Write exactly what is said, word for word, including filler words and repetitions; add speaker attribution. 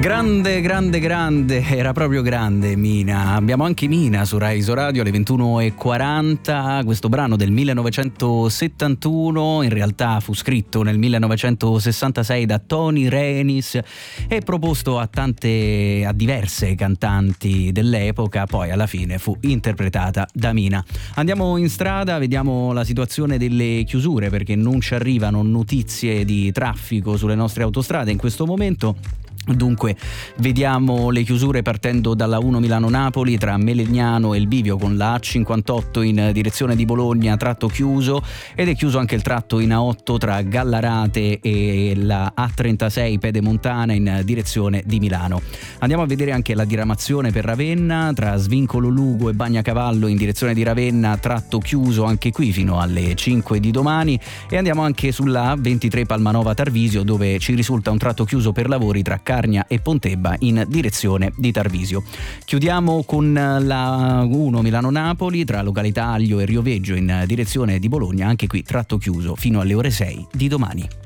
Speaker 1: Grande, grande, grande, era proprio grande Mina. Abbiamo anche Mina su Rai Isoradio alle ventuno e quaranta. Questo brano del millenovecentosettantuno in realtà fu scritto nel millenovecentosessantasei da Tony Renis e proposto a tante, a diverse cantanti dell'epoca, poi alla fine fu interpretata da Mina. Andiamo in strada, vediamo la situazione delle chiusure perché non ci arrivano notizie di traffico sulle nostre autostrade in questo momento. Dunque vediamo le chiusure partendo dalla uno Milano-Napoli tra Melegnano e il Bivio con la A cinquantotto in direzione di Bologna, tratto chiuso, ed è chiuso anche il tratto in A otto tra Gallarate e la A trentasei Pedemontana in direzione di Milano. Andiamo a vedere anche la diramazione per Ravenna tra Svincolo Lugo e Bagnacavallo in direzione di Ravenna, tratto chiuso anche qui fino alle cinque di domani, e andiamo anche sulla A ventitré Palmanova Tarvisio dove ci risulta un tratto chiuso per lavori tra Carnia e Pontebba in direzione di Tarvisio. Chiudiamo con la uno Milano-Napoli tra località Aglio e Rioveggio in direzione di Bologna, anche qui tratto chiuso fino alle ore sei di domani.